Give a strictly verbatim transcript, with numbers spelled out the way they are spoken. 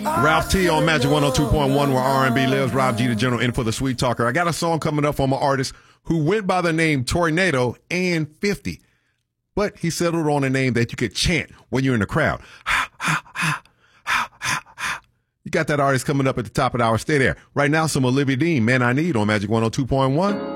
Ralph T on Magic one oh two point one, where R and B lives. Rob G, the general, in for the Sweet Talker. I got a song coming up from an artist who went by the name Tornado and fifty, but he settled on a name that you could chant when you're in the crowd. Ha, ha, ha, ha, ha, ha. You got that artist coming up at the top of the hour. Stay there. Right now, some Olivia Dean, Man I Need, on Magic one oh two point one.